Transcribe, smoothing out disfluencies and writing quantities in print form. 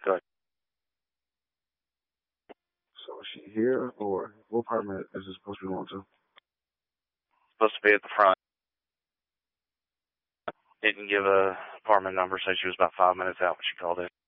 Good. So is she here, or what apartment is it supposed to be going to? Supposed to be at the front. Didn't give a apartment number, said she was about 5 minutes out when she called in.